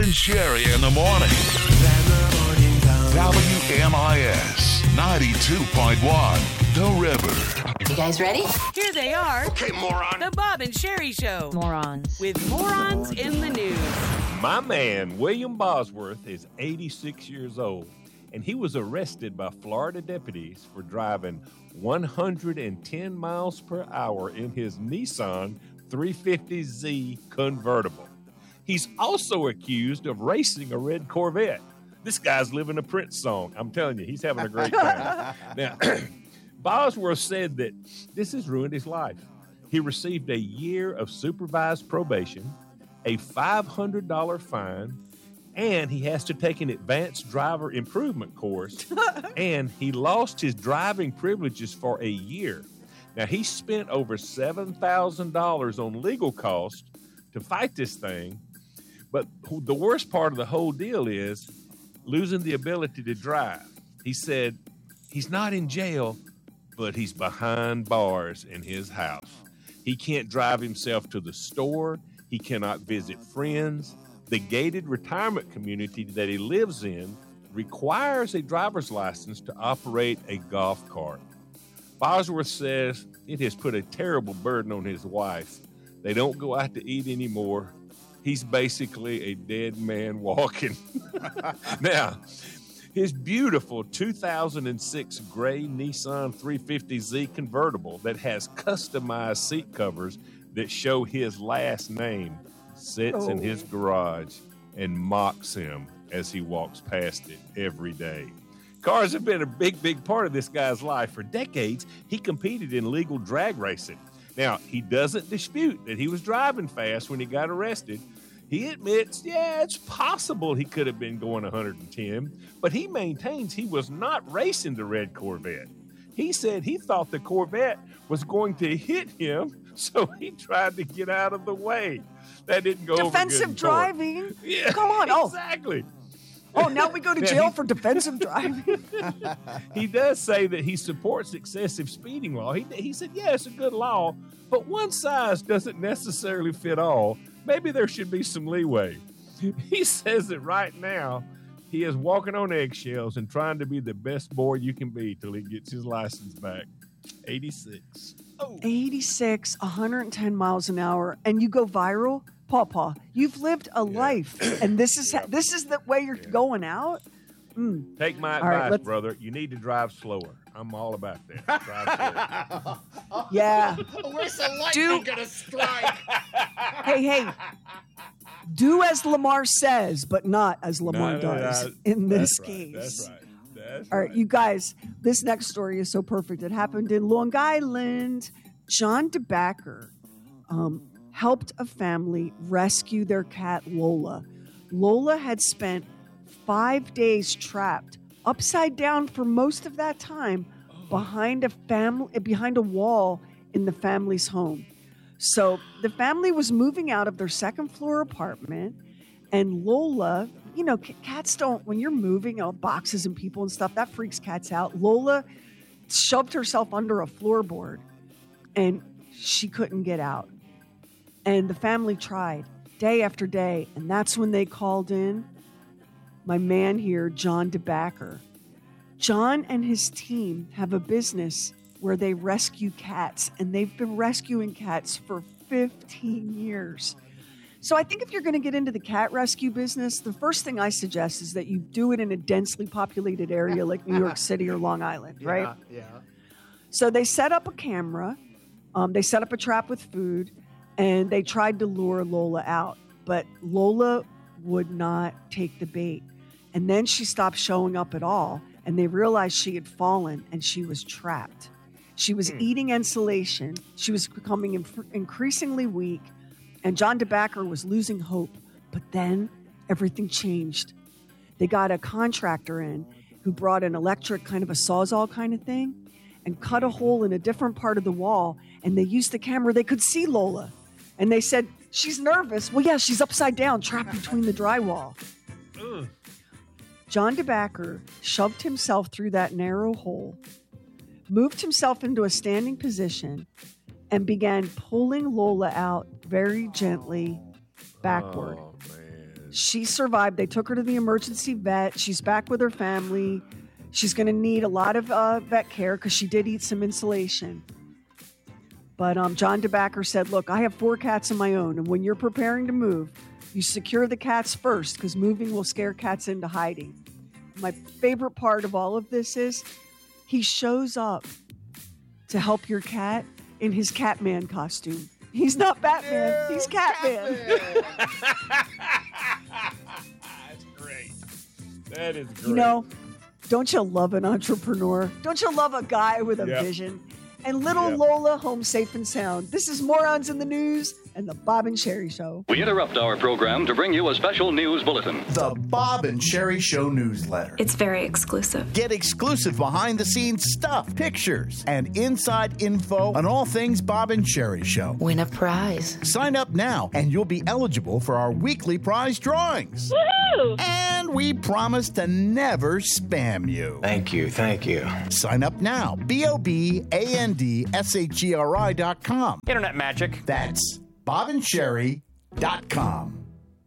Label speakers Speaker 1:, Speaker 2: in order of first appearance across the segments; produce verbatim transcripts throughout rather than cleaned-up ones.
Speaker 1: and Sherry in the morning. W M I S ninety-two point one, The River.
Speaker 2: You guys ready?
Speaker 3: Here they are.
Speaker 4: Okay, moron.
Speaker 3: The Bob and Sherry Show.
Speaker 2: Morons.
Speaker 3: With morons in the news.
Speaker 5: My man, William Bosworth, is eighty-six years old, and he was arrested by Florida deputies for driving one hundred ten miles per hour in his Nissan three fifty Z convertible. He's also accused of racing a red Corvette. This guy's living a Prince song. I'm telling you, he's having a great time. Now, Bosworth said that this has ruined his life. He received a year of supervised probation, a five hundred dollars fine, and he has to take an advanced driver improvement course, and he lost his driving privileges for a year. Now, he spent over seven thousand dollars on legal costs to fight this thing, but the worst part of the whole deal is losing the ability to drive. He said he's not in jail, but he's behind bars in his house. He can't drive himself to the store. He cannot visit friends. The gated retirement community that he lives in requires a driver's license to operate a golf cart. Bosworth says it has put a terrible burden on his wife. They don't go out to eat anymore. He's basically a dead man walking. Now, his beautiful two thousand six gray Nissan three fifty Z convertible that has customized seat covers that show his last name sits oh. in his garage and mocks him as he walks past it every day. Cars have been a big, big part of this guy's life. For decades, he competed in legal drag racing. Now, he doesn't dispute that he was driving fast when he got arrested. He admits, yeah, it's possible he could have been going one hundred ten, but he maintains he was not racing the red Corvette. He said he thought the Corvette was going to hit him, so he tried to get out of the way. That didn't go
Speaker 6: defensive
Speaker 5: over good
Speaker 6: driving.
Speaker 5: Yeah,
Speaker 6: come on. Oh,
Speaker 5: exactly.
Speaker 6: Oh, now we go to jail for defensive driving.
Speaker 5: He does say that he supports excessive speeding law. He, he said, yeah, it's a good law, but one size doesn't necessarily fit all. Maybe there should be some leeway. He says that right now he is walking on eggshells and trying to be the best boy you can be till he gets his license back. eighty-six. Oh.
Speaker 6: eighty-six, one hundred ten miles an hour, and you go viral? Pawpaw, you've lived a yeah. life, and this is yeah. this is the way you're yeah. going out? Mm.
Speaker 5: Take my
Speaker 6: all
Speaker 5: advice,
Speaker 6: right,
Speaker 5: brother. You need to drive slower. I'm all about that. Drive slower.
Speaker 6: Yeah.
Speaker 4: Where's the lightning going to strike?
Speaker 6: Hey, hey. Do as Lamar says, but not as Lamar
Speaker 5: no, no,
Speaker 6: does
Speaker 5: no,
Speaker 6: in this
Speaker 5: right,
Speaker 6: case.
Speaker 5: That's right. That's
Speaker 6: all right,
Speaker 5: right.
Speaker 6: you guys, this next story is so perfect. It happened in Long Island. John DeBacker um, helped a family rescue their cat, Lola. Lola had spent five days trapped upside down for most of that time behind a family, behind a wall in the family's home. So the family was moving out of their second floor apartment, and Lola, you know, cats don't, when you're moving, you know, boxes and people and stuff, that freaks cats out. Lola shoved herself under a floorboard and she couldn't get out. And the family tried day after day. And that's when they called in my man here, John DeBacker. John and his team have a business where they rescue cats, and they've been rescuing cats for fifteen years. So I think if you're going to get into the cat rescue business, the first thing I suggest is that you do it in a densely populated area like New York City or Long Island, right?
Speaker 4: Yeah, yeah.
Speaker 6: So they set up a camera, um, they set up a trap with food, and they tried to lure Lola out. But Lola would not take the bait. And then she stopped showing up at all, and they realized she had fallen and she was trapped. She was mm. eating insulation. She was becoming inf- increasingly weak, and John DeBacker was losing hope. But then everything changed. They got a contractor in who brought an electric kind of a Sawzall kind of thing and cut a hole in a different part of the wall, and they used the camera. They could see Lola. And they said, she's nervous. Well, yeah, she's upside down, trapped between the drywall. Ugh. John DeBacker shoved himself through that narrow hole, moved himself into a standing position, and began pulling Lola out very gently backward.
Speaker 5: Oh, man.
Speaker 6: She survived. They took her to the emergency vet. She's back with her family. She's going to need a lot of uh, vet care because she did eat some insulation. But um, John DeBacker said, look, I have four cats of my own, and when you're preparing to move, you secure the cats first because moving will scare cats into hiding. My favorite part of all of this is he shows up to help your cat in his Catman costume. He's not Batman. Yeah, he's Catman.
Speaker 5: Catman. That's great. That is great.
Speaker 6: You know, don't you love an entrepreneur? Don't you love a guy with a yep. vision? And little yep. Lola home safe and sound. This is Morons in the News and the Bob and Sherry Show.
Speaker 2: We interrupt our program to bring you a special news bulletin.
Speaker 7: The Bob and Sherry Show newsletter.
Speaker 8: It's very exclusive.
Speaker 7: Get exclusive behind-the-scenes stuff, pictures, and inside info on all things Bob and Sherry Show.
Speaker 8: Win a prize.
Speaker 7: Sign up now, and you'll be eligible for our weekly prize drawings.
Speaker 8: Woohoo!
Speaker 7: And we promise to never spam you.
Speaker 9: Thank you, thank you.
Speaker 7: Sign up now. B O B A N D S H E R I dot com.
Speaker 9: Internet magic.
Speaker 7: That's bob and sherry dot com.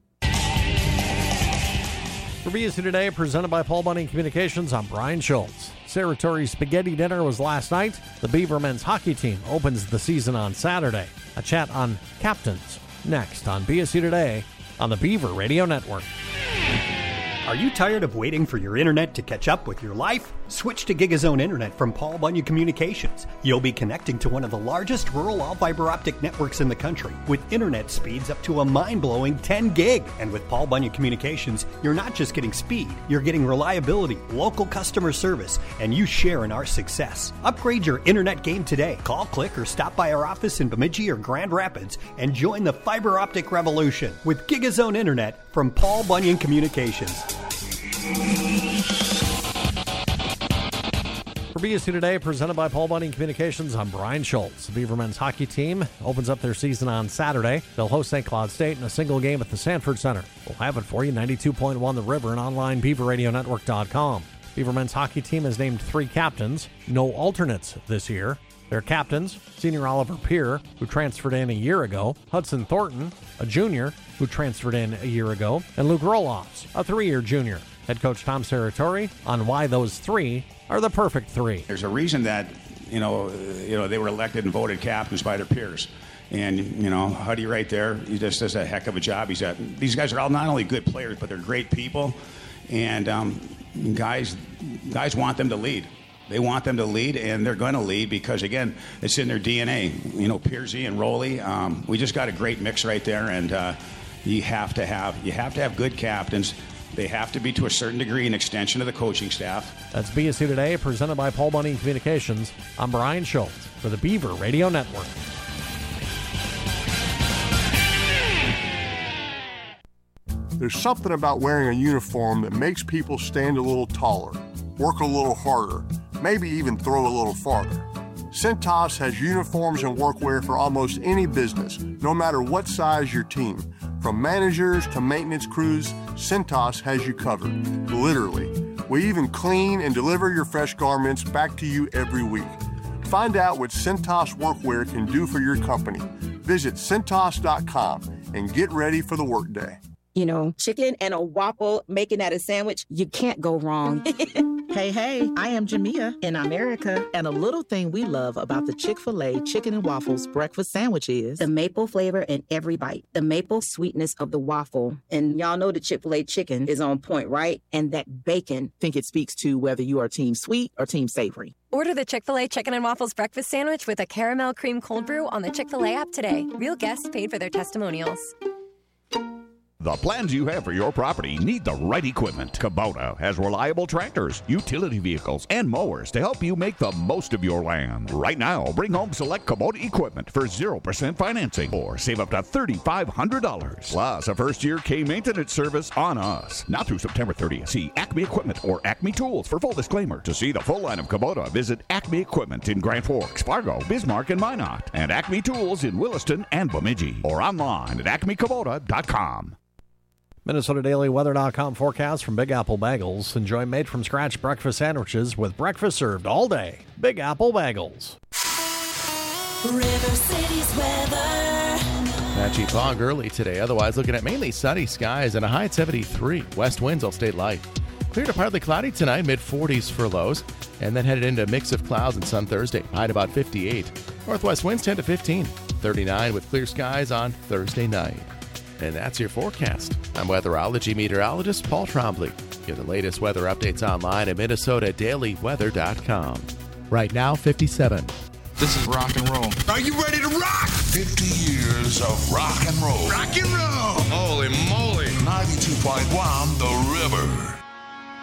Speaker 10: For B S C Today, presented by Paul Bunyan Communications, I'm Brian Schultz. Saratory Spaghetti Dinner was last night. The Beaver men's hockey team opens the season on Saturday. A chat on captains next on B S C Today on the Beaver Radio Network.
Speaker 11: Are you tired of waiting for your internet to catch up with your life? Switch to Gigazone Internet from Paul Bunyan Communications. You'll be connecting to one of the largest rural all-fiber optic networks in the country with internet speeds up to a mind-blowing ten gig. And with Paul Bunyan Communications, you're not just getting speed, you're getting reliability, local customer service, and you share in our success. Upgrade your internet game today. Call, click, or stop by our office in Bemidji or Grand Rapids and join the fiber optic revolution with Gigazone Internet from Paul Bunyan Communications.
Speaker 10: For B S C Today, presented by Paul Bunyan Communications, I'm Brian Schultz. The Beaver men's hockey team opens up their season on Saturday. They'll host Saint Cloud State in a single game at the Sanford Center. We'll have it for you, ninety-two point one The River and online beaver radio network dot com. Beaver men's hockey team has named three captains. No alternates this year. Their captains, senior Oliver Peer, who transferred in a year ago, Hudson Thornton, a junior, who transferred in a year ago, and Luke Roloffs, a three-year junior. Head coach Tom Saratory on why those three are the perfect three.
Speaker 12: There's a reason that, you know, you know they were elected and voted captains by their peers. And, you know, Huddy right there, he just does a heck of a job. He's got, these guys are all not only good players, but they're great people. And um, guys, guys want them to lead. They want them to lead, and they're going to lead because, again, it's in their D N A. You know, Piercy and Rowley, um, we just got a great mix right there, and uh, you have to have you have to have good captains. They have to be, to a certain degree, an extension of the coaching staff.
Speaker 10: That's B S C Today, presented by Paul Bunyan Communications. I'm Brian Schultz for the Beaver Radio Network.
Speaker 13: There's something about wearing a uniform that makes people stand a little taller, work a little harder, maybe even throw a little farther. Cintas has uniforms and workwear for almost any business, no matter what size your team. From managers to maintenance crews, Cintas has you covered, literally. We even clean and deliver your fresh garments back to you every week. Find out what Cintas workwear can do for your company. Visit Cintas dot com and get ready for the workday.
Speaker 14: You know, chicken and a waffle, making that a sandwich, you can't go wrong.
Speaker 15: Hey, hey, I am Jamia in America, and a little thing we love about the Chick-fil-A Chicken and Waffles breakfast sandwich is
Speaker 14: the maple flavor in every bite, the maple sweetness of the waffle. And y'all know the Chick-fil-A chicken is on point, right? And that bacon.
Speaker 15: I think it speaks to whether you are team sweet or team savory.
Speaker 16: Order the Chick-fil-A Chicken and Waffles breakfast sandwich with a caramel cream cold brew on the Chick-fil-A app today. Real guests paid for their testimonials.
Speaker 17: The plans you have for your property need the right equipment. Kubota has reliable tractors, utility vehicles, and mowers to help you make the most of your land. Right now, bring home select Kubota equipment for zero percent financing or save up to three thousand five hundred dollars. Plus, a first-year K-maintenance service on us. Now through September thirtieth, see Acme Equipment or Acme Tools for full disclaimer. To see the full line of Kubota, visit Acme Equipment in Grand Forks, Fargo, Bismarck, and Minot, and Acme Tools in Williston and Bemidji, or online at acme kubota dot com.
Speaker 10: Minnesota Daily Weather dot com forecast from Big Apple Bagels. Enjoy made-from-scratch breakfast sandwiches with breakfast served all day. Big Apple Bagels.
Speaker 18: River City's weather.
Speaker 9: Patchy fog early today. Otherwise, looking at mainly sunny skies and a high at seventy-three. West winds will stay light. Clear to partly cloudy tonight, mid forties for lows. And then headed into a mix of clouds and sun Thursday. High at about fifty-eight. Northwest winds ten to fifteen. thirty-nine with clear skies on Thursday night. And that's your forecast. I'm weatherology meteorologist Paul Trombley. Get the latest weather updates online at Minnesota Daily Weather dot com. Right now, fifty-seven.
Speaker 18: This is rock and roll.
Speaker 1: Are you ready to rock? fifty years of rock and roll.
Speaker 18: Rock and roll. Holy moly.
Speaker 1: ninety-two point one The River.